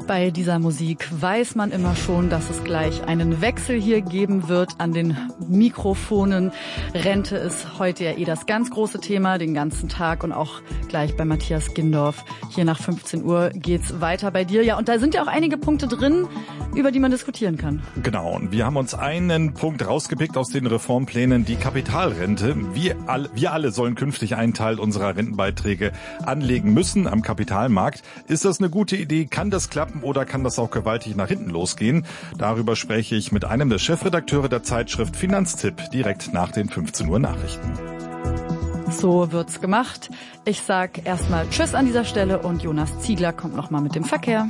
Bei dieser Musik weiß man immer schon, dass es gleich einen Wechsel hier geben wird an den Mikrofonen. Rente ist heute ja das ganz große Thema, den ganzen Tag und auch gleich bei Matthias Gindorf. Hier nach 15 Uhr geht's weiter bei dir. Ja, und da sind ja auch einige Punkte drin, über die man diskutieren kann. Genau, und wir haben uns einen Punkt rausgepickt aus den Reformplänen, die Kapitalrente. Wir alle sollen künftig einen Teil unserer Rentenbeiträge anlegen müssen am Kapitalmarkt. Ist das eine gute Idee? Kann das klappen oder kann das auch gewaltig nach hinten losgehen? Darüber spreche ich mit einem der Chefredakteure der Zeitschrift Finanztipp direkt nach den 15 Uhr Nachrichten. So wird's gemacht. Ich sag erstmal Tschüss an dieser Stelle und Jonas Ziegler kommt nochmal mit dem Verkehr.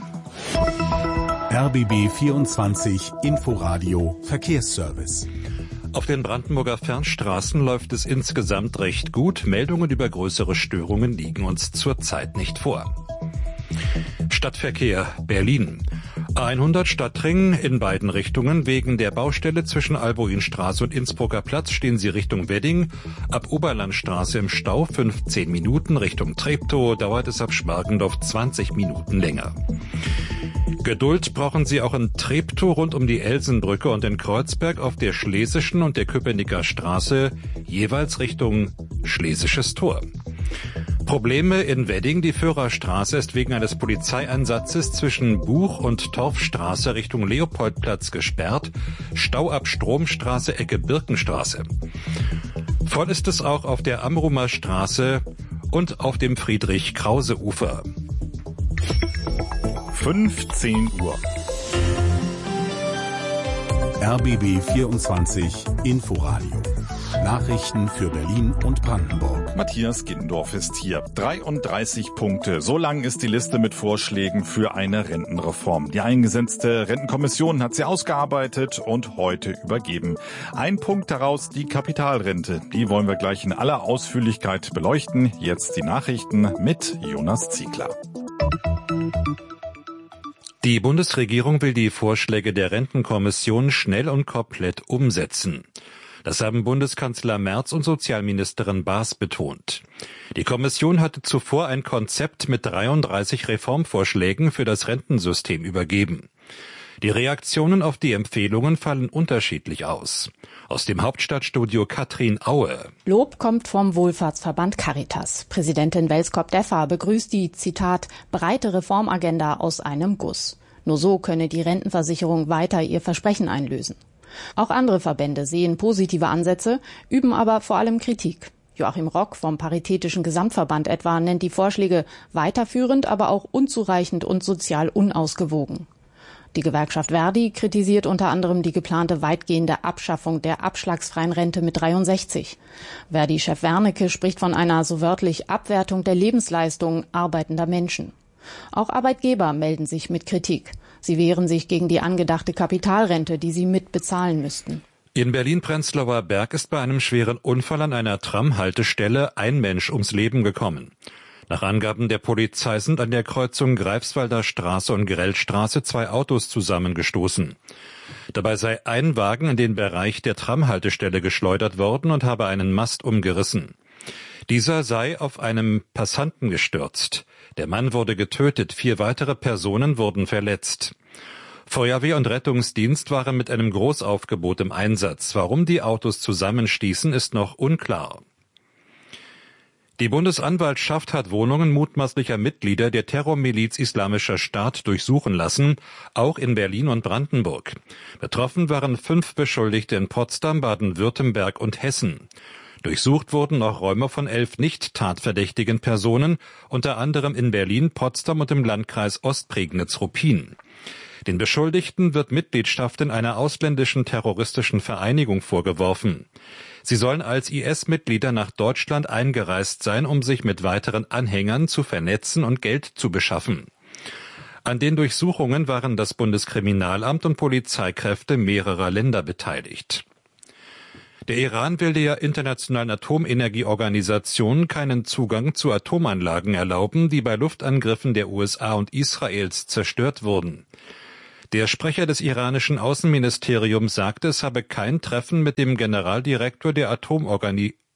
RBB 24 Inforadio Verkehrsservice. Auf den Brandenburger Fernstraßen läuft es insgesamt recht gut. Meldungen über größere Störungen liegen uns zurzeit nicht vor. Stadtverkehr Berlin. A100 Stadtring in beiden Richtungen. Wegen der Baustelle zwischen Albuinstraße und Innsbrucker Platz stehen Sie Richtung Wedding. Ab Oberlandstraße im Stau 15 Minuten. Richtung Treptow dauert es ab Schmargendorf 20 Minuten länger. Geduld brauchen Sie auch in Treptow rund um die Elsenbrücke und in Kreuzberg auf der Schlesischen und der Köpenicker Straße, jeweils Richtung Schlesisches Tor. Probleme in Wedding. Die Führerstraße ist wegen eines Polizeieinsatzes zwischen Buch- und Torfstraße Richtung Leopoldplatz gesperrt. Stau ab Stromstraße, Ecke Birkenstraße. Voll ist es auch auf der Amrumer Straße und auf dem Friedrich-Krause-Ufer. 15 Uhr. RBB 24 Inforadio. Nachrichten für Berlin und Brandenburg. Matthias Gindorf ist hier. 33 Punkte. So lang ist die Liste mit Vorschlägen für eine Rentenreform. Die eingesetzte Rentenkommission hat sie ausgearbeitet und heute übergeben. Ein Punkt daraus die Kapitalrente. Die wollen wir gleich in aller Ausführlichkeit beleuchten. Jetzt die Nachrichten mit Jonas Ziegler. Die Bundesregierung will die Vorschläge der Rentenkommission schnell und komplett umsetzen. Das haben Bundeskanzler Merz und Sozialministerin Baas betont. Die Kommission hatte zuvor ein Konzept mit 33 Reformvorschlägen für das Rentensystem übergeben. Die Reaktionen auf die Empfehlungen fallen unterschiedlich aus. Aus dem Hauptstadtstudio Katrin Aue. Lob kommt vom Wohlfahrtsverband Caritas. Präsidentin Welskop-Deffer begrüßt die, Zitat, breite Reformagenda aus einem Guss. Nur so könne die Rentenversicherung weiter ihr Versprechen einlösen. Auch andere Verbände sehen positive Ansätze, üben aber vor allem Kritik. Joachim Rock vom Paritätischen Gesamtverband etwa nennt die Vorschläge weiterführend, aber auch unzureichend und sozial unausgewogen. Die Gewerkschaft Verdi kritisiert unter anderem die geplante weitgehende Abschaffung der abschlagsfreien Rente mit 63. Verdi-Chef Wernicke spricht von einer so wörtlich Abwertung der Lebensleistung arbeitender Menschen. Auch Arbeitgeber melden sich mit Kritik. Sie wehren sich gegen die angedachte Kapitalrente, die sie mitbezahlen müssten. In Berlin-Prenzlauer Berg ist bei einem schweren Unfall an einer Tramhaltestelle ein Mensch ums Leben gekommen. Nach Angaben der Polizei sind an der Kreuzung Greifswalder Straße und Grellstraße 2 Autos zusammengestoßen. Dabei sei ein Wagen in den Bereich der Tramhaltestelle geschleudert worden und habe einen Mast umgerissen. Dieser sei auf einem Passanten gestürzt. Der Mann wurde getötet, 4 weitere Personen wurden verletzt. Feuerwehr und Rettungsdienst waren mit einem Großaufgebot im Einsatz. Warum die Autos zusammenstießen, ist noch unklar. Die Bundesanwaltschaft hat Wohnungen mutmaßlicher Mitglieder der Terrormiliz Islamischer Staat durchsuchen lassen, auch in Berlin und Brandenburg. Betroffen waren 5 Beschuldigte in Potsdam, Baden-Württemberg und Hessen. Durchsucht wurden auch Räume von 11 nicht tatverdächtigen Personen, unter anderem in Berlin, Potsdam und im Landkreis Ostprignitz-Ruppin. Den Beschuldigten wird Mitgliedschaft in einer ausländischen terroristischen Vereinigung vorgeworfen. Sie sollen als IS-Mitglieder nach Deutschland eingereist sein, um sich mit weiteren Anhängern zu vernetzen und Geld zu beschaffen. An den Durchsuchungen waren das Bundeskriminalamt und Polizeikräfte mehrerer Länder beteiligt. Der Iran will der Internationalen Atomenergieorganisation keinen Zugang zu Atomanlagen erlauben, die bei Luftangriffen der USA und Israels zerstört wurden. Der Sprecher des iranischen Außenministeriums sagte, es habe kein Treffen mit dem Generaldirektor der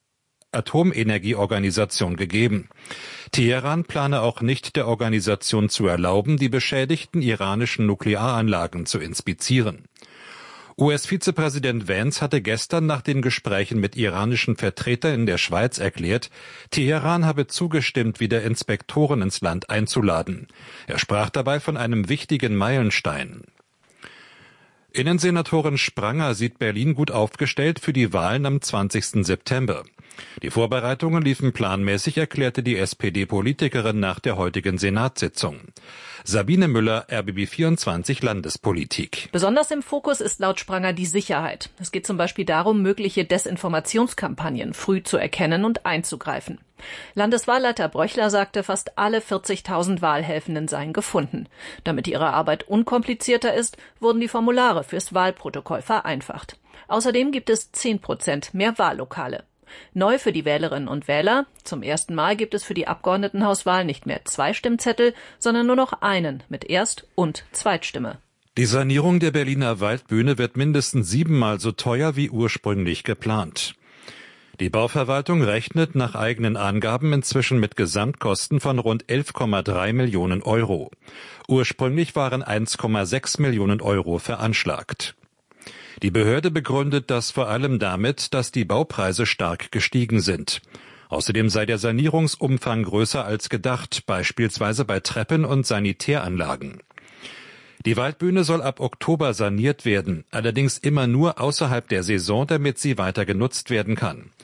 Atomenergieorganisation gegeben. Teheran plane auch nicht, der Organisation zu erlauben, die beschädigten iranischen Nuklearanlagen zu inspizieren. US-Vizepräsident Vance hatte gestern nach den Gesprächen mit iranischen Vertretern in der Schweiz erklärt, Teheran habe zugestimmt, wieder Inspektoren ins Land einzuladen. Er sprach dabei von einem wichtigen Meilenstein. Innensenatorin Spranger sieht Berlin gut aufgestellt für die Wahlen am 20. September. Die Vorbereitungen liefen planmäßig, erklärte die SPD-Politikerin nach der heutigen Senatssitzung. Sabine Müller, RBB24 Landespolitik. Besonders im Fokus ist laut Spranger die Sicherheit. Es geht zum Beispiel darum, mögliche Desinformationskampagnen früh zu erkennen und einzugreifen. Landeswahlleiter Bröchler sagte, fast alle 40.000 Wahlhelfenden seien gefunden. Damit ihre Arbeit unkomplizierter ist, wurden die Formulare fürs Wahlprotokoll vereinfacht. Außerdem gibt es 10% mehr Wahllokale. Neu für die Wählerinnen und Wähler: Zum ersten Mal gibt es für die Abgeordnetenhauswahl nicht mehr 2 Stimmzettel, sondern nur noch einen mit Erst- und Zweitstimme. Die Sanierung der Berliner Waldbühne wird mindestens 7-mal so teuer wie ursprünglich geplant. Die Bauverwaltung rechnet nach eigenen Angaben inzwischen mit Gesamtkosten von rund 11,3 Millionen Euro. Ursprünglich waren 1,6 Millionen Euro veranschlagt. Die Behörde begründet das vor allem damit, dass die Baupreise stark gestiegen sind. Außerdem sei der Sanierungsumfang größer als gedacht, beispielsweise bei Treppen und Sanitäranlagen. Die Waldbühne soll ab Oktober saniert werden, allerdings immer nur außerhalb der Saison, damit sie weiter genutzt werden kann.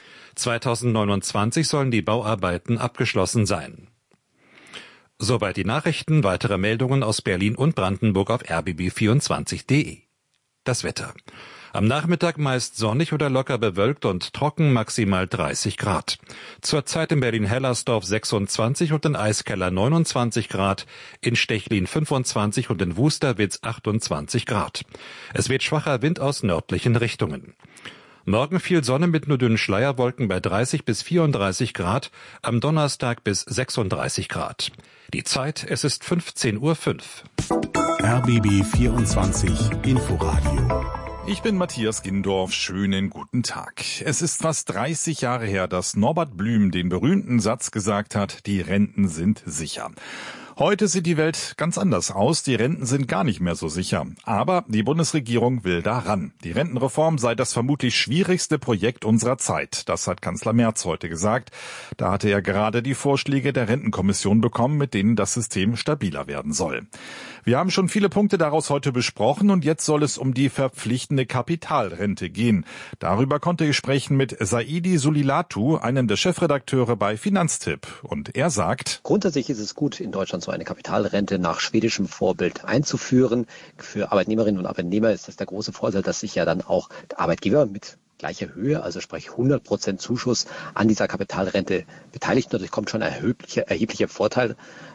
2029 sollen die Bauarbeiten abgeschlossen sein. Soweit die Nachrichten, weitere Meldungen aus Berlin und Brandenburg auf rbb24.de. Das Wetter. Am Nachmittag meist sonnig oder locker bewölkt und trocken, maximal 30 Grad. Zurzeit in Berlin-Hellersdorf 26 und in Eiskeller 29 Grad, in Stechlin 25 und in Wusterwitz 28 Grad. Es weht schwacher Wind aus nördlichen Richtungen. Morgen viel Sonne mit nur dünnen Schleierwolken bei 30 bis 34 Grad, am Donnerstag bis 36 Grad. Die Zeit, es ist 15:05 Uhr. RBB 24 Inforadio. Ich bin Matthias Gindorf, schönen guten Tag. Es ist fast 30 Jahre her, dass Norbert Blüm den berühmten Satz gesagt hat, die Renten sind sicher. Heute sieht die Welt ganz anders aus. Die Renten sind gar nicht mehr so sicher. Aber die Bundesregierung will daran. Die Rentenreform sei das vermutlich schwierigste Projekt unserer Zeit. Das hat Kanzler Merz heute gesagt. Da hatte er gerade die Vorschläge der Rentenkommission bekommen, mit denen das System stabiler werden soll. Wir haben schon viele Punkte daraus heute besprochen und jetzt soll es um die verpflichtende Kapitalrente gehen. Darüber konnte ich sprechen mit Saidi Sulilatu, einem der Chefredakteure bei Finanztipp. Und er sagt: Grundsätzlich ist es gut, in Deutschland so eine Kapitalrente nach schwedischem Vorbild einzuführen. Für Arbeitnehmerinnen und Arbeitnehmer ist das der große Vorteil, dass sich ja dann auch der Arbeitgeber mit gleicher Höhe, also sprich 100% Zuschuss an dieser Kapitalrente beteiligt. Dadurch kommt schon ein erheblicher Vorteil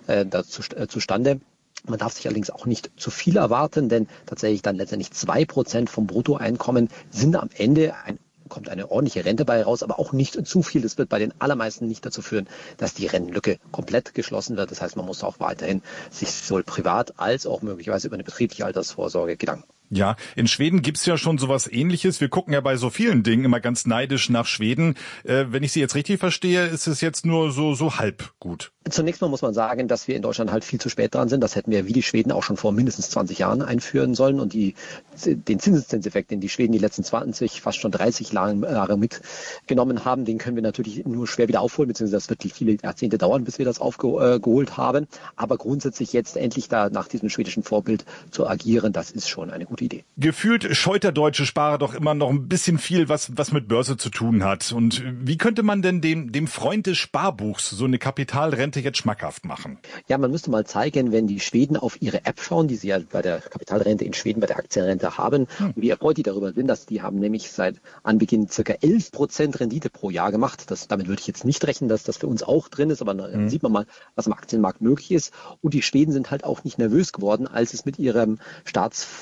zustande. Man darf sich allerdings auch nicht zu viel erwarten, denn tatsächlich dann letztendlich 2% vom Bruttoeinkommen sind am Ende kommt eine ordentliche Rente bei raus, aber auch nicht zu viel. Das wird bei den allermeisten nicht dazu führen, dass die Rentenlücke komplett geschlossen wird. Das heißt, man muss auch weiterhin sich sowohl privat als auch möglicherweise über eine betriebliche Altersvorsorge Gedanken. Ja, in Schweden gibt's ja schon sowas Ähnliches. Wir gucken ja bei so vielen Dingen immer ganz neidisch nach Schweden. Wenn ich Sie jetzt richtig verstehe, ist es jetzt nur so halb gut. Zunächst mal muss man sagen, dass wir in Deutschland halt viel zu spät dran sind. Das hätten wir wie die Schweden auch schon vor mindestens 20 Jahren einführen sollen. Und den Zinseszinseffekt, den die Schweden die letzten 20, fast schon 30 Jahre mitgenommen haben, den können wir natürlich nur schwer wieder aufholen, beziehungsweise das wird viele Jahrzehnte dauern, bis wir das aufgeholt haben. Aber grundsätzlich jetzt endlich da nach diesem schwedischen Vorbild zu agieren, das ist schon eine gute Idee. Gefühlt scheut der deutsche Sparer doch immer noch ein bisschen viel, was mit Börse zu tun hat. Und wie könnte man denn dem Freund des Sparbuchs so eine Kapitalrente jetzt schmackhaft machen? Ja, man müsste mal zeigen, wenn die Schweden auf ihre App schauen, die sie ja bei der Kapitalrente in Schweden, bei der Aktienrente haben, und wie erfreut die darüber sind, dass die haben nämlich seit Anbeginn ca. 11% Rendite pro Jahr gemacht. Damit würde ich jetzt nicht rechnen, dass das für uns auch drin ist, aber dann sieht man mal, was am Aktienmarkt möglich ist. Und die Schweden sind halt auch nicht nervös geworden, als es mit ihrem Staatsfonds, mit dem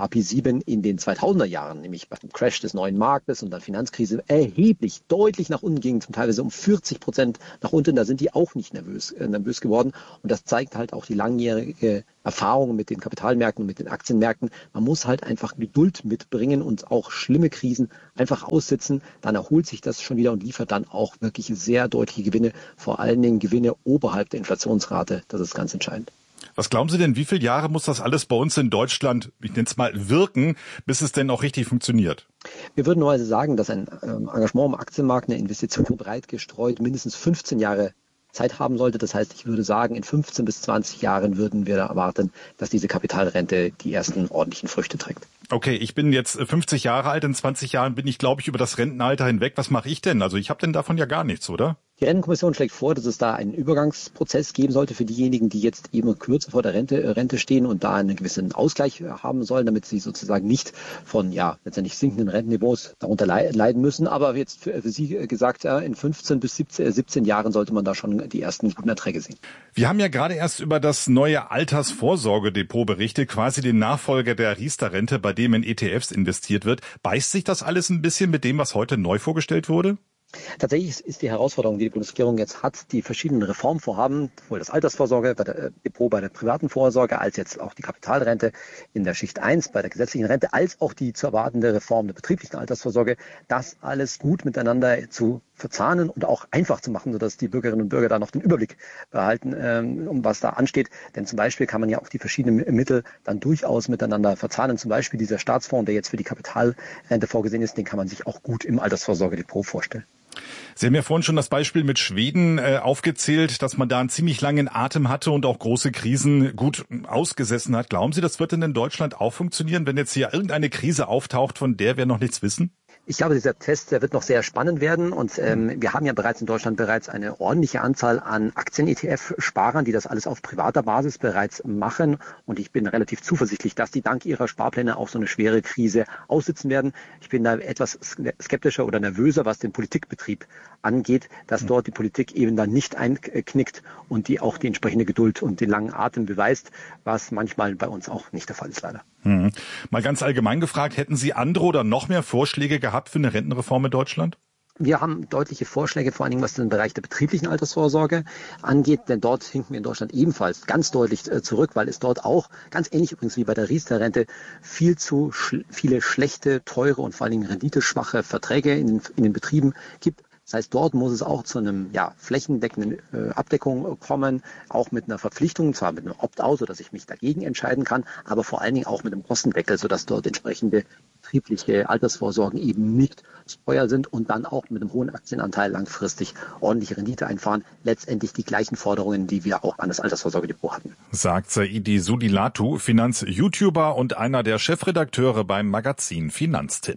API 7 in den 2000er Jahren, nämlich beim Crash des neuen Marktes und dann Finanzkrise, erheblich, deutlich nach unten ging, zum Teilweise um 40% nach unten. Da sind die auch nicht nervös geworden. Und das zeigt halt auch die langjährige Erfahrung mit den Kapitalmärkten und mit den Aktienmärkten. Man muss halt einfach Geduld mitbringen und auch schlimme Krisen einfach aussitzen. Dann erholt sich das schon wieder und liefert dann auch wirklich sehr deutliche Gewinne, vor allen Dingen Gewinne oberhalb der Inflationsrate. Das ist ganz entscheidend. Was glauben Sie denn, wie viele Jahre muss das alles bei uns in Deutschland, ich nenne es mal, wirken, bis es denn auch richtig funktioniert? Wir würden nur sagen, dass ein Engagement im Aktienmarkt, eine Investition breit gestreut, mindestens 15 Jahre Zeit haben sollte. Das heißt, ich würde sagen, in 15 bis 20 Jahren würden wir da erwarten, dass diese Kapitalrente die ersten ordentlichen Früchte trägt. Okay, ich bin jetzt 50 Jahre alt, in 20 Jahren bin ich, glaube ich, über das Rentenalter hinweg. Was mache ich denn? Also ich habe denn davon ja gar nichts, oder? Die Rentenkommission schlägt vor, dass es da einen Übergangsprozess geben sollte für diejenigen, die jetzt eben kürzer vor der Rente stehen und da einen gewissen Ausgleich haben sollen, damit sie sozusagen nicht von letztendlich sinkenden Rentenniveaus darunter leiden müssen. Aber jetzt für Sie gesagt, in 15 bis 17 Jahren sollte man da schon die ersten guten Erträge sehen. Wir haben ja gerade erst über das neue Altersvorsorgedepot berichtet, quasi den Nachfolger der Riester-Rente, bei dem in ETFs investiert wird. Beißt sich das alles ein bisschen mit dem, was heute neu vorgestellt wurde? Tatsächlich ist die Herausforderung, die die Bundesregierung jetzt hat, die verschiedenen Reformvorhaben, sowohl das Altersvorsorge, Depot bei der privaten Vorsorge, als jetzt auch die Kapitalrente in der Schicht 1 bei der gesetzlichen Rente, als auch die zu erwartende Reform der betrieblichen Altersvorsorge, das alles gut miteinander zu verzahnen und auch einfach zu machen, sodass die Bürgerinnen und Bürger da noch den Überblick behalten, um was da ansteht. Denn zum Beispiel kann man ja auch die verschiedenen Mittel dann durchaus miteinander verzahnen. Zum Beispiel dieser Staatsfonds, der jetzt für die Kapitalrente vorgesehen ist, den kann man sich auch gut im Altersvorsorgedepot vorstellen. Sie haben ja vorhin schon das Beispiel mit Schweden aufgezählt, dass man da einen ziemlich langen Atem hatte und auch große Krisen gut ausgesessen hat. Glauben Sie, das wird denn in Deutschland auch funktionieren, wenn jetzt hier irgendeine Krise auftaucht, von der wir noch nichts wissen? Ich glaube, dieser Test, der wird noch sehr spannend werden und wir haben ja in Deutschland bereits eine ordentliche Anzahl an Aktien-ETF-Sparern, die das alles auf privater Basis bereits machen und ich bin relativ zuversichtlich, dass die dank ihrer Sparpläne auch so eine schwere Krise aussitzen werden. Ich bin da etwas skeptischer oder nervöser, was den Politikbetrieb angeht, dass dort die Politik eben dann nicht einknickt und die auch die entsprechende Geduld und den langen Atem beweist, was manchmal bei uns auch nicht der Fall ist, leider. Mal ganz allgemein gefragt, hätten Sie andere oder noch mehr Vorschläge gehabt für eine Rentenreform in Deutschland? Wir haben deutliche Vorschläge, vor allen Dingen was den Bereich der betrieblichen Altersvorsorge angeht, denn dort hinken wir in Deutschland ebenfalls ganz deutlich zurück, weil es dort auch, ganz ähnlich übrigens wie bei der Riester-Rente, viel zu viele schlechte, teure und vor allen Dingen renditeschwache Verträge in den Betrieben gibt. Das heißt, dort muss es auch zu einem flächendeckenden Abdeckung kommen, auch mit einer Verpflichtung, zwar mit einem Opt-out, sodass ich mich dagegen entscheiden kann, aber vor allen Dingen auch mit einem Kostendeckel, sodass dort entsprechende betriebliche Altersvorsorgen eben nicht zu teuer sind und dann auch mit einem hohen Aktienanteil langfristig ordentliche Rendite einfahren. Letztendlich die gleichen Forderungen, die wir auch an das Altersvorsorgedepot hatten. Sagt Saidi Sudilatu, Finanz-YouTuber und einer der Chefredakteure beim Magazin Finanztipp.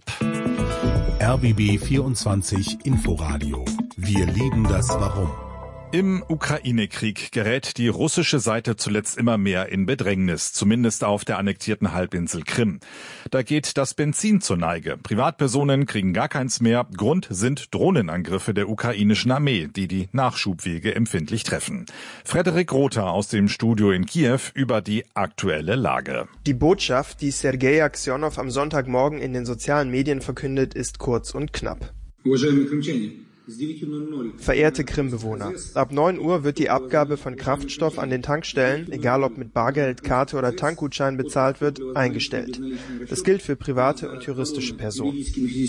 RBB 24 Inforadio. Wir lieben das Warum. Im Ukraine-Krieg gerät die russische Seite zuletzt immer mehr in Bedrängnis, zumindest auf der annektierten Halbinsel Krim. Da geht das Benzin zur Neige. Privatpersonen kriegen gar keins mehr. Grund sind Drohnenangriffe der ukrainischen Armee, die die Nachschubwege empfindlich treffen. Frederik Rother aus dem Studio in Kiew über die aktuelle Lage. Die Botschaft, die Sergei Aksionow am Sonntagmorgen in den sozialen Medien verkündet, ist kurz und knapp. Verehrte Krimbewohner, ab 9 Uhr wird die Abgabe von Kraftstoff an den Tankstellen, egal ob mit Bargeld, Karte oder Tankgutschein bezahlt wird, eingestellt. Das gilt für private und juristische Personen.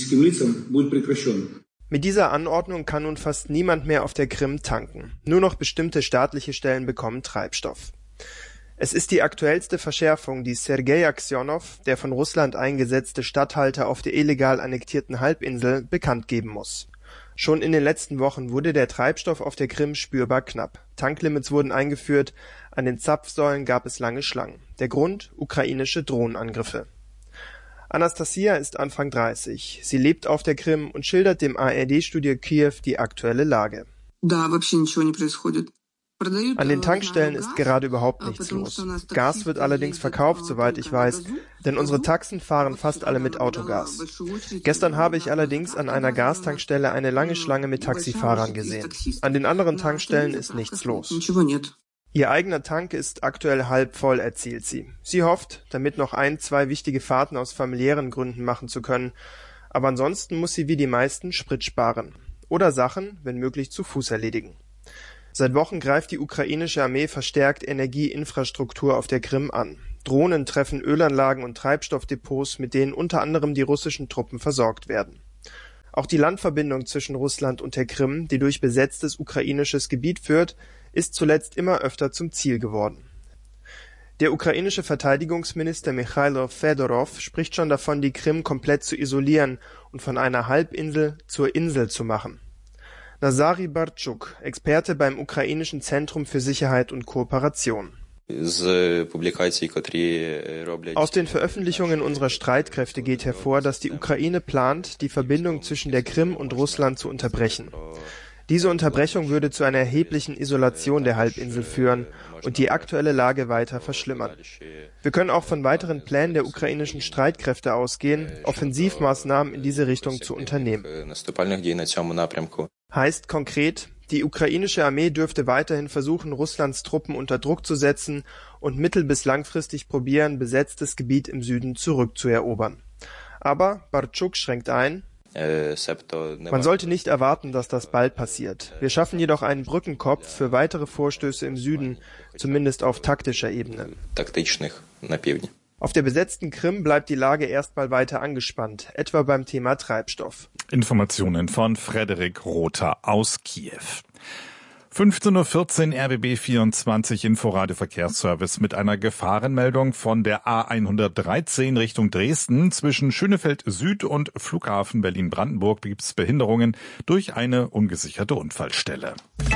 Mit dieser Anordnung kann nun fast niemand mehr auf der Krim tanken. Nur noch bestimmte staatliche Stellen bekommen Treibstoff. Es ist die aktuellste Verschärfung, die Sergei Aksionow, der von Russland eingesetzte Statthalter auf der illegal annektierten Halbinsel, bekannt geben muss. Schon in den letzten Wochen wurde der Treibstoff auf der Krim spürbar knapp. Tanklimits wurden eingeführt, an den Zapfsäulen gab es lange Schlangen. Der Grund? Ukrainische Drohnenangriffe. Anastasia ist Anfang 30. Sie lebt auf der Krim und schildert dem ARD-Studio Kiew die aktuelle Lage. An den Tankstellen ist gerade überhaupt nichts los. Gas wird allerdings verkauft, soweit ich weiß, denn unsere Taxen fahren fast alle mit Autogas. Gestern habe ich allerdings an einer Gastankstelle eine lange Schlange mit Taxifahrern gesehen. An den anderen Tankstellen ist nichts los. Ihr eigener Tank ist aktuell halb voll, erzählt sie. Sie hofft, damit noch 1-2 wichtige Fahrten aus familiären Gründen machen zu können. Aber ansonsten muss sie wie die meisten Sprit sparen. Oder Sachen, wenn möglich, zu Fuß erledigen. Seit Wochen greift die ukrainische Armee verstärkt Energieinfrastruktur auf der Krim an. Drohnen treffen Ölanlagen und Treibstoffdepots, mit denen unter anderem die russischen Truppen versorgt werden. Auch die Landverbindung zwischen Russland und der Krim, die durch besetztes ukrainisches Gebiet führt, ist zuletzt immer öfter zum Ziel geworden. Der ukrainische Verteidigungsminister Michailo Fedorov spricht schon davon, die Krim komplett zu isolieren und von einer Halbinsel zur Insel zu machen. Nazarij Bartschuk, Experte beim Ukrainischen Zentrum für Sicherheit und Kooperation. Aus den Veröffentlichungen unserer Streitkräfte geht hervor, dass die Ukraine plant, die Verbindung zwischen der Krim und Russland zu unterbrechen. Diese Unterbrechung würde zu einer erheblichen Isolation der Halbinsel führen und die aktuelle Lage weiter verschlimmern. Wir können auch von weiteren Plänen der ukrainischen Streitkräfte ausgehen, Offensivmaßnahmen in diese Richtung zu unternehmen. Heißt konkret, die ukrainische Armee dürfte weiterhin versuchen, Russlands Truppen unter Druck zu setzen und mittel- bis langfristig probieren, besetztes Gebiet im Süden zurückzuerobern. Aber Bartschuk schränkt ein: Man sollte nicht erwarten, dass das bald passiert. Wir schaffen jedoch einen Brückenkopf für weitere Vorstöße im Süden, zumindest auf taktischer Ebene. Auf der besetzten Krim bleibt die Lage erstmal weiter angespannt, etwa beim Thema Treibstoff. Informationen von Frederik Rother aus Kiew. 15:14 Uhr RBB 24 Inforadio Verkehrsservice mit einer Gefahrenmeldung von der A113 Richtung Dresden. Zwischen Schönefeld Süd und Flughafen Berlin-Brandenburg gibt es Behinderungen durch eine ungesicherte Unfallstelle.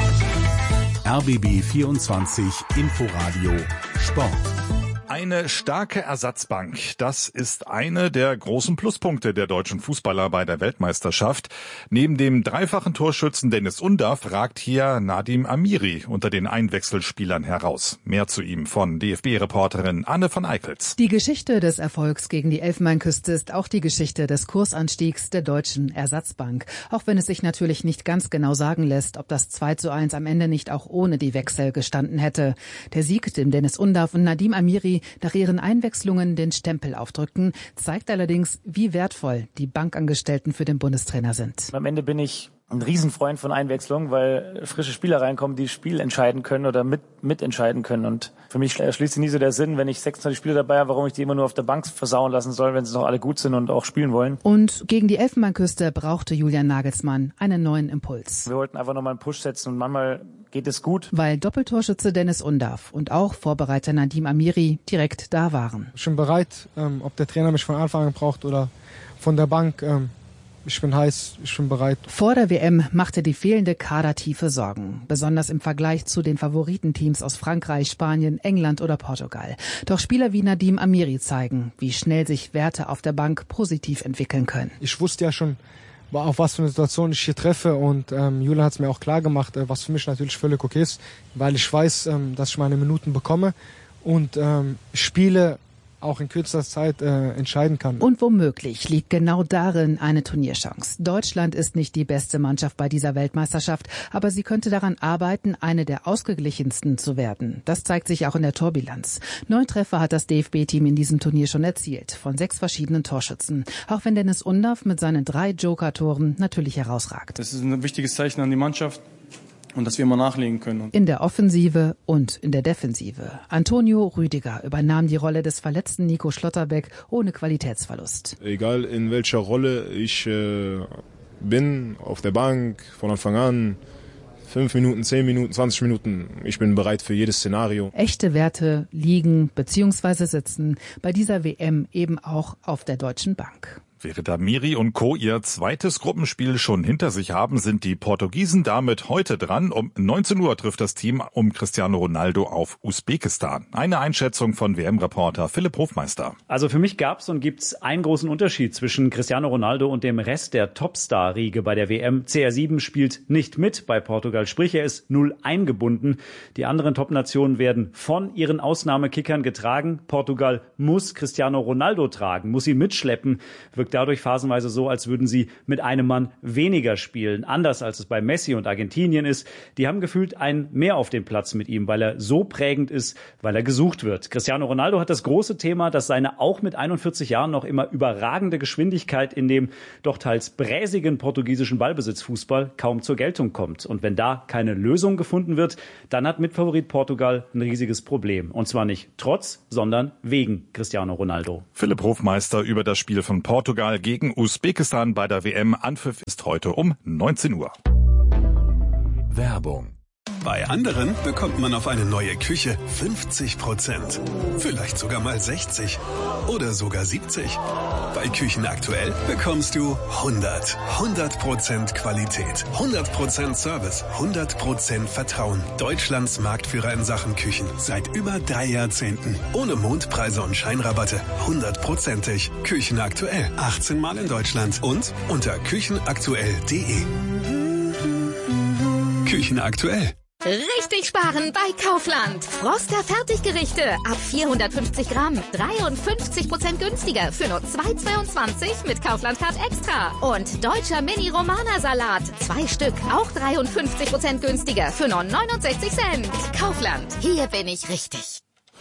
RBB 24 Inforadio Sport. Eine starke Ersatzbank, das ist eine der großen Pluspunkte der deutschen Fußballer bei der Weltmeisterschaft. Neben dem dreifachen Torschützen Dennis Undav ragt hier Nadim Amiri unter den Einwechselspielern heraus. Mehr zu ihm von DFB-Reporterin Anne von Eickels. Die Geschichte des Erfolgs gegen die Elfenbeinküste ist auch die Geschichte des Kursanstiegs der deutschen Ersatzbank. Auch wenn es sich natürlich nicht ganz genau sagen lässt, ob das 2:1 am Ende nicht auch ohne die Wechsel gestanden hätte. Der Sieg, dem Dennis Undav und Nadim Amiri nach ihren Einwechslungen den Stempel aufdrückten, zeigt allerdings, wie wertvoll die Bankangestellten für den Bundestrainer sind. Am Ende bin ich ein Riesenfreund von Einwechslung, weil frische Spieler reinkommen, die das Spiel entscheiden können oder mitentscheiden können. Und für mich schließt sich nie so der Sinn, wenn ich 26 Spieler dabei habe, warum ich die immer nur auf der Bank versauen lassen soll, wenn sie doch alle gut sind und auch spielen wollen. Und gegen die Elfenbeinküste brauchte Julian Nagelsmann einen neuen Impuls. Wir wollten einfach nochmal einen Push setzen und manchmal geht es gut. Weil Doppeltorschütze Dennis Undav und auch Vorbereiter Nadim Amiri direkt da waren. Ich bin bereit, ob der Trainer mich von Anfang an braucht oder von der Bank. Ich bin heiß, ich bin bereit. Vor der WM machte die fehlende Kadertiefe Sorgen, besonders im Vergleich zu den Favoritenteams aus Frankreich, Spanien, England oder Portugal. Doch Spieler wie Nadim Amiri zeigen, wie schnell sich Werte auf der Bank positiv entwickeln können. Ich wusste ja schon, auf was für eine Situation ich hier treffe, und Julian hat es mir auch klar gemacht, was für mich natürlich völlig okay ist, weil ich weiß, dass ich meine Minuten bekomme und Spiele auch in kürzester Zeit entscheiden kann. Und womöglich liegt genau darin eine Turnierchance. Deutschland ist nicht die beste Mannschaft bei dieser Weltmeisterschaft, aber sie könnte daran arbeiten, eine der ausgeglichensten zu werden. Das zeigt sich auch in der Torbilanz. 9 Treffer hat das DFB-Team in diesem Turnier schon erzielt, von 6 verschiedenen Torschützen. Auch wenn Dennis Undav mit seinen 3 Joker-Toren natürlich herausragt. Das ist ein wichtiges Zeichen an die Mannschaft. Und dass wir immer nachlegen können. In der Offensive und in der Defensive. Antonio Rüdiger übernahm die Rolle des verletzten Nico Schlotterbeck ohne Qualitätsverlust. Egal in welcher Rolle ich bin, auf der Bank, von Anfang an, 5 Minuten, 10 Minuten, 20 Minuten, ich bin bereit für jedes Szenario. Echte Werte liegen bzw. sitzen bei dieser WM eben auch auf der deutschen Bank. Während Amiri und Co. ihr zweites Gruppenspiel schon hinter sich haben, sind die Portugiesen damit heute dran. Um 19 Uhr trifft das Team um Cristiano Ronaldo auf Usbekistan. Eine Einschätzung von WM-Reporter Philipp Hofmeister. Also für mich gab es und gibt es einen großen Unterschied zwischen Cristiano Ronaldo und dem Rest der Topstar-Riege bei der WM. CR7 spielt nicht mit bei Portugal, sprich er ist 0 eingebunden. Die anderen Top-Nationen werden von ihren Ausnahmekickern getragen. Portugal muss Cristiano Ronaldo tragen, muss ihn mitschleppen, wirkt wirkt dadurch phasenweise so, als würden sie mit einem Mann weniger spielen. Anders als es bei Messi und Argentinien ist. Die haben gefühlt einen mehr auf dem Platz mit ihm, weil er so prägend ist, weil er gesucht wird. Cristiano Ronaldo hat das große Thema, dass seine auch mit 41 Jahren noch immer überragende Geschwindigkeit in dem doch teils bräsigen portugiesischen Ballbesitzfußball kaum zur Geltung kommt. Und wenn da keine Lösung gefunden wird, dann hat Mitfavorit Portugal ein riesiges Problem. Und zwar nicht trotz, sondern wegen Cristiano Ronaldo. Philipp Hofmeister über das Spiel von Portugal gegen Usbekistan bei der WM. Anpfiff ist heute um 19 Uhr. Werbung. Bei anderen bekommt man auf eine neue Küche 50%. Vielleicht sogar mal 60 oder sogar 70. Bei Küchen aktuell bekommst du 100% Qualität, 100% Service, 100% Vertrauen. Deutschlands Marktführer in Sachen Küchen seit über 3 Jahrzehnten. Ohne Mondpreise und Scheinrabatte. 100%ig. Küchen aktuell. 18 Mal in Deutschland und unter küchenaktuell.de. Küchen aktuell. Richtig sparen bei Kaufland. Froster Fertiggerichte ab 450 Gramm. 53% günstiger für nur 2,22 mit Kaufland Card Extra. Und deutscher Mini-Romana-Salat. 2 Stück, auch 53% günstiger für nur 69 Cent. Kaufland, hier bin ich richtig.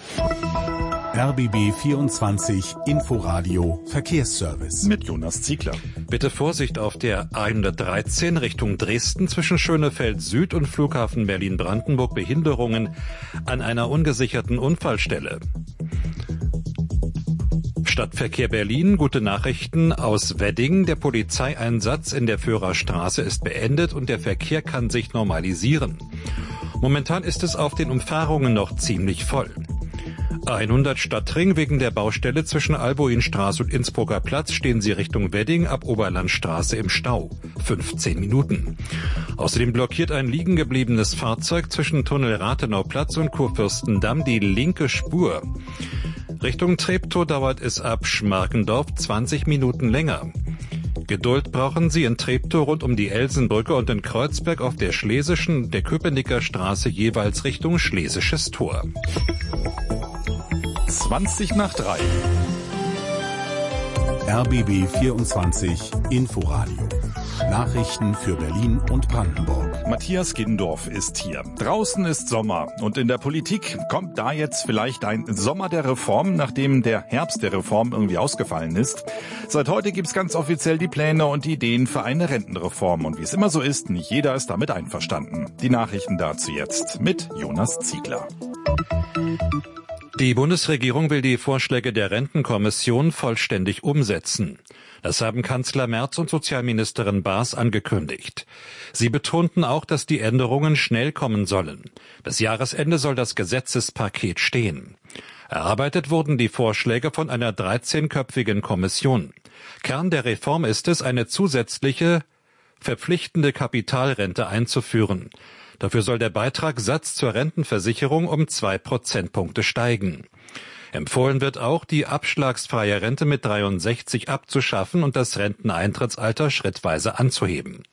RBB 24 Inforadio Verkehrsservice. Mit Jonas Ziegler. Bitte Vorsicht auf der A113 Richtung Dresden zwischen Schönefeld Süd und Flughafen Berlin-Brandenburg. Behinderungen an einer ungesicherten Unfallstelle. Stadtverkehr Berlin, gute Nachrichten aus Wedding. Der Polizeieinsatz in der Führerstraße ist beendet und der Verkehr kann sich normalisieren. Momentan ist es auf den Umfahrungen noch ziemlich voll. A100 Stadtring, wegen der Baustelle zwischen Albuinstraße und Innsbrucker Platz stehen Sie Richtung Wedding ab Oberlandstraße im Stau. 15 Minuten. Außerdem blockiert ein liegen gebliebenes Fahrzeug zwischen Tunnel Rathenauplatz und Kurfürstendamm die linke Spur. Richtung Treptow dauert es ab Schmarkendorf 20 Minuten länger. Geduld brauchen Sie in Treptow rund um die Elsenbrücke und in Kreuzberg auf der Schlesischen und der Köpenicker Straße jeweils Richtung Schlesisches Tor. 20 nach 3. RBB 24 Inforadio. Nachrichten für Berlin und Brandenburg. Matthias Gindorf ist hier. Draußen ist Sommer und in der Politik kommt da jetzt vielleicht ein Sommer der Reform, nachdem der Herbst der Reform irgendwie ausgefallen ist. Seit heute gibt's ganz offiziell die Pläne und die Ideen für eine Rentenreform. Und wie es immer so ist, nicht jeder ist damit einverstanden. Die Nachrichten dazu jetzt mit Jonas Ziegler. Die Bundesregierung will die Vorschläge der Rentenkommission vollständig umsetzen. Das haben Kanzler Merz und Sozialministerin Baas angekündigt. Sie betonten auch, dass die Änderungen schnell kommen sollen. Bis Jahresende soll das Gesetzespaket stehen. Erarbeitet wurden die Vorschläge von einer 13-köpfigen Kommission. Kern der Reform ist es, eine zusätzliche, verpflichtende Kapitalrente einzuführen. Dafür soll der Beitragssatz zur Rentenversicherung um 2 Prozentpunkte steigen. Empfohlen wird auch, die abschlagsfreie Rente mit 63 abzuschaffen und das Renteneintrittsalter schrittweise anzuheben.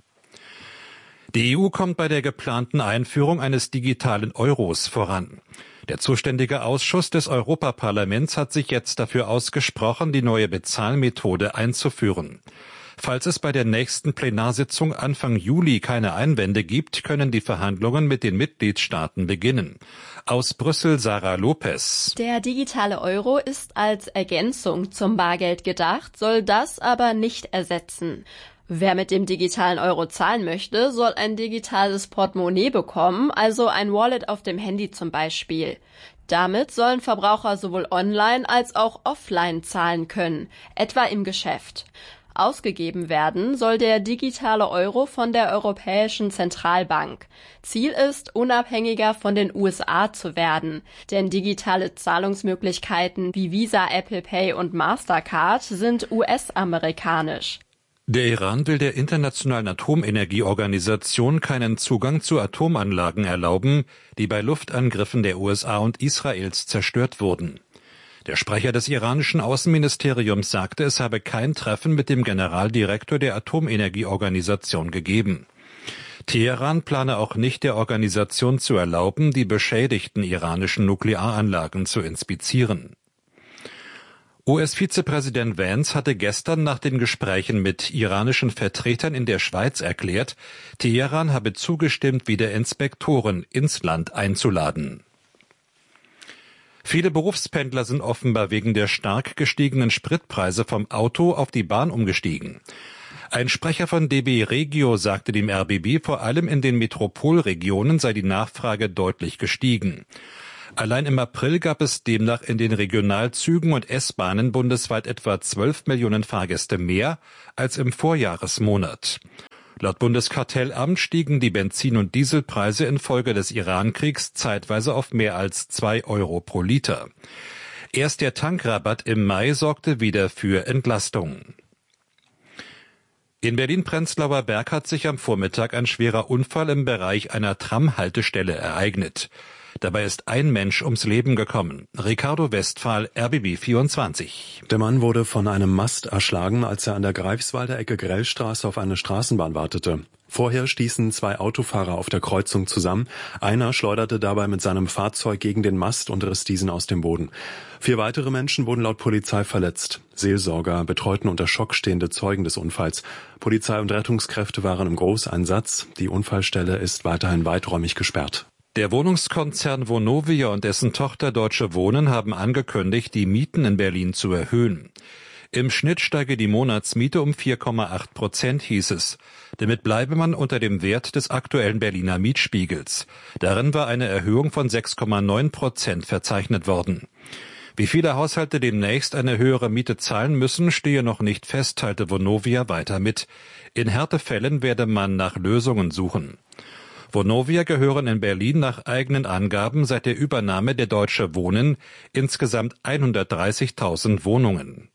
Die EU kommt bei der geplanten Einführung eines digitalen Euros voran. Der zuständige Ausschuss des Europaparlaments hat sich jetzt dafür ausgesprochen, die neue Bezahlmethode einzuführen. Falls es bei der nächsten Plenarsitzung Anfang Juli keine Einwände gibt, können die Verhandlungen mit den Mitgliedstaaten beginnen. Aus Brüssel Sarah Lopez. Der digitale Euro ist als Ergänzung zum Bargeld gedacht, soll das aber nicht ersetzen. Wer mit dem digitalen Euro zahlen möchte, soll ein digitales Portemonnaie bekommen, also ein Wallet auf dem Handy zum Beispiel. Damit sollen Verbraucher sowohl online als auch offline zahlen können, etwa im Geschäft. Ausgegeben werden soll der digitale Euro von der Europäischen Zentralbank. Ziel ist, unabhängiger von den USA zu werden, denn digitale Zahlungsmöglichkeiten wie Visa, Apple Pay und Mastercard sind US-amerikanisch. Der Iran will der Internationalen Atomenergieorganisation keinen Zugang zu Atomanlagen erlauben, die bei Luftangriffen der USA und Israels zerstört wurden. Der Sprecher des iranischen Außenministeriums sagte, es habe kein Treffen mit dem Generaldirektor der Atomenergieorganisation gegeben. Teheran plane auch nicht, der Organisation zu erlauben, die beschädigten iranischen Nuklearanlagen zu inspizieren. US-Vizepräsident Vance hatte gestern nach den Gesprächen mit iranischen Vertretern in der Schweiz erklärt, Teheran habe zugestimmt, wieder Inspektoren ins Land einzuladen. Viele Berufspendler sind offenbar wegen der stark gestiegenen Spritpreise vom Auto auf die Bahn umgestiegen. Ein Sprecher von DB Regio sagte dem RBB, vor allem in den Metropolregionen sei die Nachfrage deutlich gestiegen. Allein im April gab es demnach in den Regionalzügen und S-Bahnen bundesweit etwa 12 Millionen Fahrgäste mehr als im Vorjahresmonat. Laut Bundeskartellamt stiegen die Benzin- und Dieselpreise infolge des Irankriegs zeitweise auf mehr als 2 Euro pro Liter. Erst der Tankrabatt im Mai sorgte wieder für Entlastung. In Berlin-Prenzlauer Berg hat sich am Vormittag ein schwerer Unfall im Bereich einer Tramhaltestelle ereignet. Dabei ist ein Mensch ums Leben gekommen. Ricardo Westphal, RBB 24. Der Mann wurde von einem Mast erschlagen, als er an der Greifswalder Ecke Grellstraße auf eine Straßenbahn wartete. Vorher stießen 2 Autofahrer auf der Kreuzung zusammen. Einer schleuderte dabei mit seinem Fahrzeug gegen den Mast und riss diesen aus dem Boden. 4 weitere Menschen wurden laut Polizei verletzt. Seelsorger betreuten unter Schock stehende Zeugen des Unfalls. Polizei und Rettungskräfte waren im Großeinsatz. Die Unfallstelle ist weiterhin weiträumig gesperrt. Der Wohnungskonzern Vonovia und dessen Tochter Deutsche Wohnen haben angekündigt, die Mieten in Berlin zu erhöhen. Im Schnitt steige die Monatsmiete um 4,8%, hieß es. Damit bleibe man unter dem Wert des aktuellen Berliner Mietspiegels. Darin war eine Erhöhung von 6,9% verzeichnet worden. Wie viele Haushalte demnächst eine höhere Miete zahlen müssen, stehe noch nicht fest, teilte Vonovia weiter mit. In Härtefällen werde man nach Lösungen suchen. Vonovia gehören in Berlin nach eigenen Angaben seit der Übernahme der Deutsche Wohnen insgesamt 130.000 Wohnungen.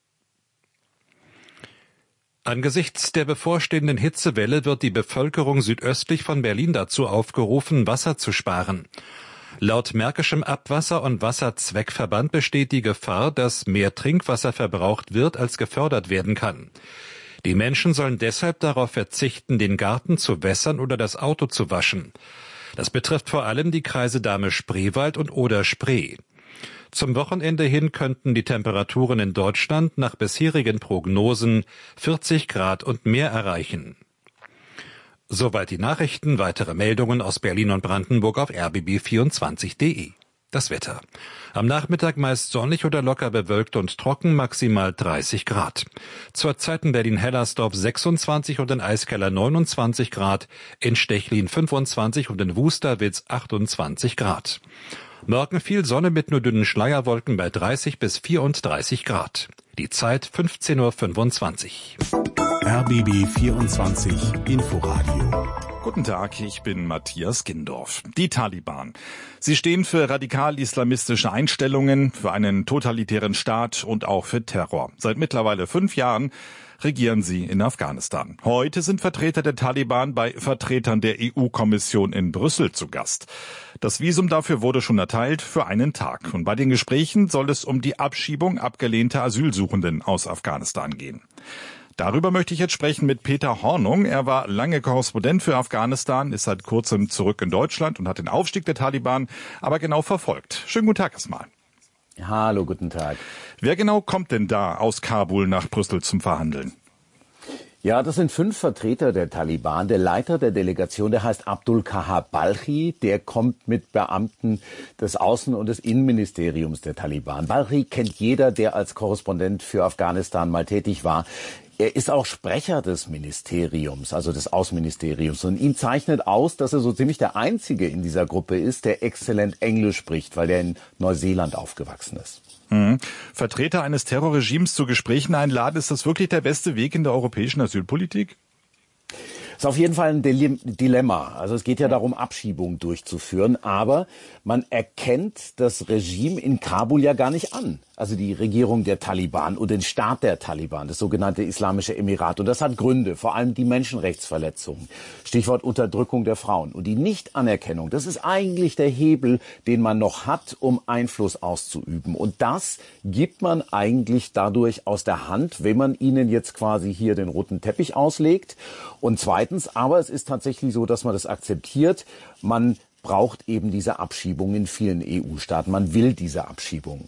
Angesichts der bevorstehenden Hitzewelle wird die Bevölkerung südöstlich von Berlin dazu aufgerufen, Wasser zu sparen. Laut Märkischem Abwasser- und Wasserzweckverband besteht die Gefahr, dass mehr Trinkwasser verbraucht wird, als gefördert werden kann. Die Menschen sollen deshalb darauf verzichten, den Garten zu wässern oder das Auto zu waschen. Das betrifft vor allem die Kreise Dahme-Spreewald und Oder-Spree. Zum Wochenende hin könnten die Temperaturen in Deutschland nach bisherigen Prognosen 40 Grad und mehr erreichen. Soweit die Nachrichten. Weitere Meldungen aus Berlin und Brandenburg auf rbb24.de. Das Wetter. Am Nachmittag meist sonnig oder locker bewölkt und trocken, maximal 30 Grad. Zurzeit in Berlin-Hellersdorf 26 und in Eiskeller 29 Grad, in Stechlin 25 und in Wusterwitz 28 Grad. Morgen viel Sonne mit nur dünnen Schleierwolken bei 30 bis 34 Grad. Die Zeit 15:25 Uhr. RBB 24 Inforadio. Guten Tag, ich bin Matthias Gindorf. Die Taliban. Sie stehen für radikal-islamistische Einstellungen, für einen totalitären Staat und auch für Terror. Seit mittlerweile 5 Jahren regieren sie in Afghanistan. Heute sind Vertreter der Taliban bei Vertretern der EU-Kommission in Brüssel zu Gast. Das Visum dafür wurde schon erteilt für einen Tag. Und bei den Gesprächen soll es um die Abschiebung abgelehnter Asylsuchenden aus Afghanistan gehen. Darüber möchte ich jetzt sprechen mit Peter Hornung. Er war lange Korrespondent für Afghanistan, ist seit kurzem zurück in Deutschland und hat den Aufstieg der Taliban aber genau verfolgt. Schönen guten Tag erstmal. Hallo, guten Tag. Wer genau kommt denn da aus Kabul nach Brüssel zum Verhandeln? Ja, das sind 5 Vertreter der Taliban. Der Leiter der Delegation, der heißt Abdul Kahar Balchi, der kommt mit Beamten des Außen- und des Innenministeriums der Taliban. Balchi kennt jeder, der als Korrespondent für Afghanistan mal tätig war. Er ist auch Sprecher des Ministeriums, also des Außenministeriums. Und ihn zeichnet aus, dass er so ziemlich der Einzige in dieser Gruppe ist, der exzellent Englisch spricht, weil er in Neuseeland aufgewachsen ist. Vertreter eines Terrorregimes zu Gesprächen einladen, ist das wirklich der beste Weg in der europäischen Asylpolitik? Ist auf jeden Fall ein Dilemma. Also es geht ja darum, Abschiebungen durchzuführen, aber man erkennt das Regime in Kabul ja gar nicht an. Also die Regierung der Taliban und den Staat der Taliban, das sogenannte Islamische Emirat. Und das hat Gründe, vor allem die Menschenrechtsverletzungen. Stichwort Unterdrückung der Frauen. Und die Nichtanerkennung, das ist eigentlich der Hebel, den man noch hat, um Einfluss auszuüben. Und das gibt man eigentlich dadurch aus der Hand, wenn man ihnen jetzt quasi hier den roten Teppich auslegt. Und zweitens, aber es ist tatsächlich so, dass man das akzeptiert. Man braucht eben diese Abschiebung in vielen EU-Staaten. Man will diese Abschiebung.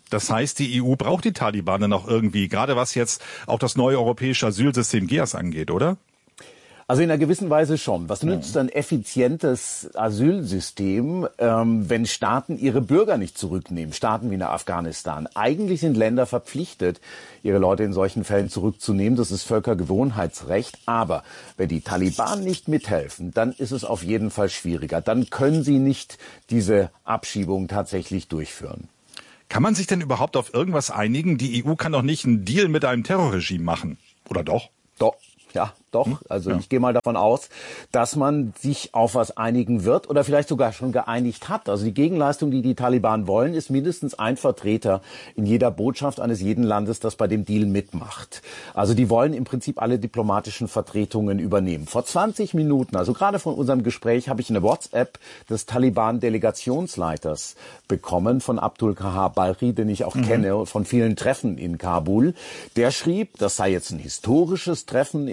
Das heißt, die EU braucht die Taliban dann auch irgendwie, gerade was jetzt auch das neue europäische Asylsystem GEAS angeht, oder? Also in einer gewissen Weise schon. Was nützt ein effizientes Asylsystem, wenn Staaten ihre Bürger nicht zurücknehmen? Staaten wie nach Afghanistan. Eigentlich sind Länder verpflichtet, ihre Leute in solchen Fällen zurückzunehmen. Das ist Völkergewohnheitsrecht. Aber wenn die Taliban nicht mithelfen, dann ist es auf jeden Fall schwieriger. Dann können sie nicht diese Abschiebung tatsächlich durchführen. Kann man sich denn überhaupt auf irgendwas einigen? Die EU kann doch nicht einen Deal mit einem Terrorregime machen. Oder doch? Doch. Ja, doch. Also ich gehe mal davon aus, dass man sich auf was einigen wird oder vielleicht sogar schon geeinigt hat. Also die Gegenleistung, die die Taliban wollen, ist mindestens ein Vertreter in jeder Botschaft eines jeden Landes, das bei dem Deal mitmacht. Also die wollen im Prinzip alle diplomatischen Vertretungen übernehmen. Vor 20 Minuten, also gerade von unserem Gespräch, habe ich eine WhatsApp des Taliban-Delegationsleiters bekommen, von Abdul Kahar Balkhi, den ich auch kenne, von vielen Treffen in Kabul. Der schrieb, das sei jetzt ein historisches Treffen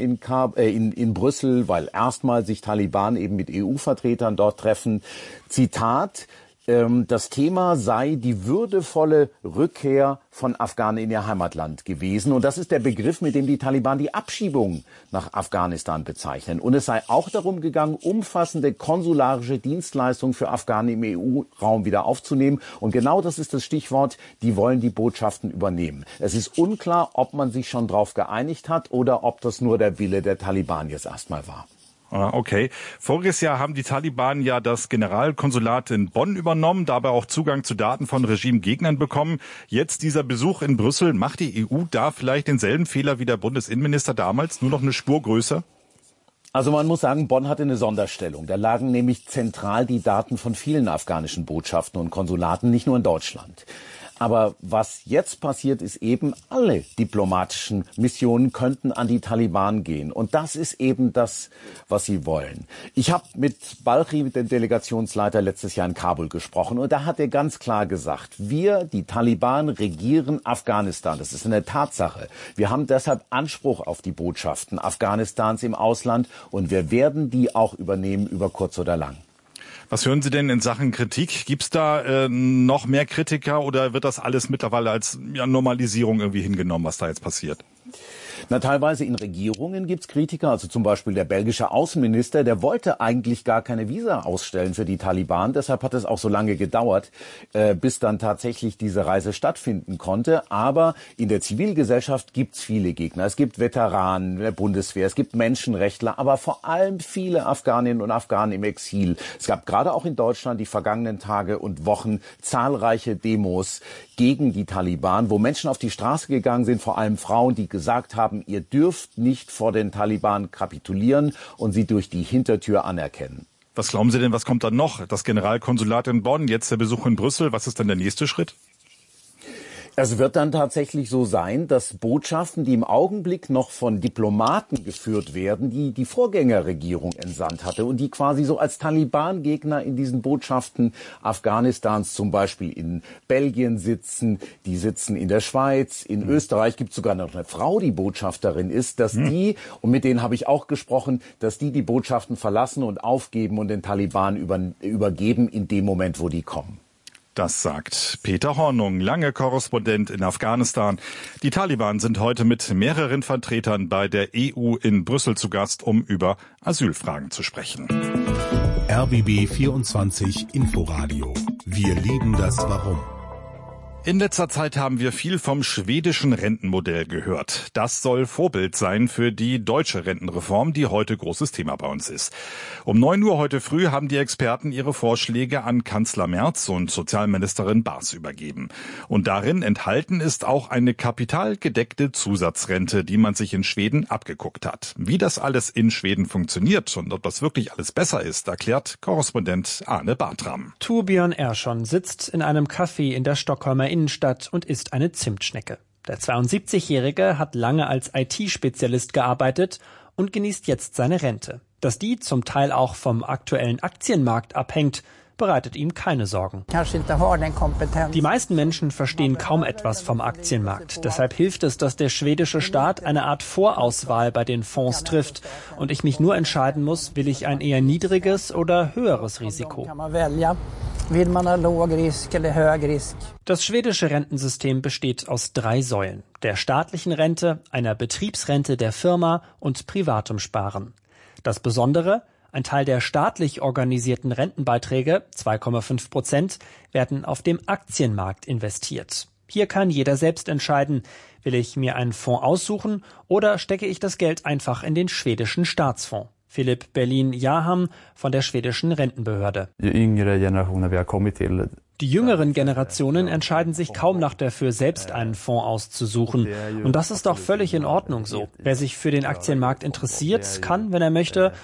in Brüssel, weil erstmal sich Taliban eben mit EU-Vertretern dort treffen. Zitat, das Thema sei die würdevolle Rückkehr von Afghanen in ihr Heimatland gewesen. Und das ist der Begriff, mit dem die Taliban die Abschiebung nach Afghanistan bezeichnen. Und es sei auch darum gegangen, umfassende konsularische Dienstleistungen für Afghanen im EU-Raum wieder aufzunehmen. Und genau das ist das Stichwort, die wollen die Botschaften übernehmen. Es ist unklar, ob man sich schon darauf geeinigt hat oder ob das nur der Wille der Taliban jetzt erstmal war. Okay. Voriges Jahr haben die Taliban ja das Generalkonsulat in Bonn übernommen, dabei auch Zugang zu Daten von Regimegegnern bekommen. Jetzt dieser Besuch in Brüssel, macht die EU da vielleicht denselben Fehler wie der Bundesinnenminister damals, nur noch eine Spur größer? Also man muss sagen, Bonn hatte eine Sonderstellung. Da lagen nämlich zentral die Daten von vielen afghanischen Botschaften und Konsulaten, nicht nur in Deutschland. Aber was jetzt passiert, ist eben, alle diplomatischen Missionen könnten an die Taliban gehen. Und das ist eben das, was sie wollen. Ich habe mit Balkhi, mit dem Delegationsleiter, letztes Jahr in Kabul gesprochen. Und da hat er ganz klar gesagt, wir, die Taliban, regieren Afghanistan. Das ist eine Tatsache. Wir haben deshalb Anspruch auf die Botschaften Afghanistans im Ausland. Und wir werden die auch übernehmen, über kurz oder lang. Was hören Sie denn in Sachen Kritik? Gibt es da noch mehr Kritiker oder wird das alles mittlerweile als Normalisierung irgendwie hingenommen, was da jetzt passiert? Na, teilweise in Regierungen gibt's Kritiker, also zum Beispiel der belgische Außenminister, der wollte eigentlich gar keine Visa ausstellen für die Taliban. Deshalb hat es auch so lange gedauert, bis dann tatsächlich diese Reise stattfinden konnte. Aber in der Zivilgesellschaft gibt's viele Gegner. Es gibt Veteranen der Bundeswehr, es gibt Menschenrechtler, aber vor allem viele Afghaninnen und Afghanen im Exil. Es gab gerade auch in Deutschland die vergangenen Tage und Wochen zahlreiche Demos gegen die Taliban, wo Menschen auf die Straße gegangen sind, vor allem Frauen, die gesagt haben, ihr dürft nicht vor den Taliban kapitulieren und sie durch die Hintertür anerkennen. Was glauben Sie denn, was kommt dann noch? Das Generalkonsulat in Bonn, jetzt der Besuch in Brüssel. Was ist dann der nächste Schritt? Es wird dann tatsächlich so sein, dass Botschaften, die im Augenblick noch von Diplomaten geführt werden, die Vorgängerregierung entsandt hatte und die quasi so als Taliban-Gegner in diesen Botschaften Afghanistans zum Beispiel in Belgien sitzen, die sitzen in der Schweiz, in Österreich gibt es sogar noch eine Frau, die Botschafterin ist, dass die, und mit denen habe ich auch gesprochen, dass die Botschaften verlassen und aufgeben und den Taliban übergeben in dem Moment, wo die kommen. Das sagt Peter Hornung, lange Korrespondent in Afghanistan. Die Taliban sind heute mit mehreren Vertretern bei der EU in Brüssel zu Gast, um über Asylfragen zu sprechen. RBB 24 Inforadio. Wir lieben das Warum. In letzter Zeit haben wir viel vom schwedischen Rentenmodell gehört. Das soll Vorbild sein für die deutsche Rentenreform, die heute großes Thema bei uns ist. Um 9 Uhr heute früh haben die Experten ihre Vorschläge an Kanzler Merz und Sozialministerin Baas übergeben. Und darin enthalten ist auch eine kapitalgedeckte Zusatzrente, die man sich in Schweden abgeguckt hat. Wie das alles in Schweden funktioniert und ob das wirklich alles besser ist, erklärt Korrespondent Arne Bartram. Torbjörn Ersson sitzt in einem Café in der Stockholmer Innenstadt und isst eine Zimtschnecke. Der 72-Jährige hat lange als IT-Spezialist gearbeitet und genießt jetzt seine Rente. Dass die zum Teil auch vom aktuellen Aktienmarkt abhängt, bereitet ihm keine Sorgen. Die meisten Menschen verstehen kaum etwas vom Aktienmarkt. Deshalb hilft es, dass der schwedische Staat eine Art Vorauswahl bei den Fonds trifft und ich mich nur entscheiden muss, will ich ein eher niedriges oder höheres Risiko. Das schwedische Rentensystem besteht aus 3 Säulen: der staatlichen Rente, einer Betriebsrente der Firma und privatem Sparen. Das Besondere: ein Teil der staatlich organisierten Rentenbeiträge, 2,5%, werden auf dem Aktienmarkt investiert. Hier kann jeder selbst entscheiden, will ich mir einen Fonds aussuchen oder stecke ich das Geld einfach in den schwedischen Staatsfonds. Philipp Berlin-Jaham von der schwedischen Rentenbehörde. Die jüngeren Generationen entscheiden sich kaum noch dafür, selbst einen Fonds auszusuchen. Und das ist auch völlig in Ordnung so. Wer sich für den Aktienmarkt interessiert, kann, wenn er möchte,